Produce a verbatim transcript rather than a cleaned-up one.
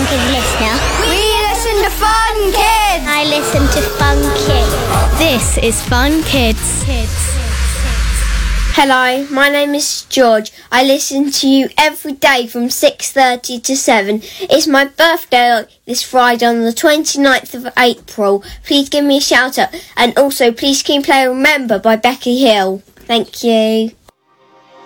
attentive listener. We listen to Fun Kids. I listen to Fun Kids. This is Fun Kids. Kids. Hello, my name is George. I listen to you every day from six thirty to seven. It's my birthday this Friday on the twenty-ninth of April. Please give me a shout out. And also, please can you play Remember by Becky Hill. Thank you.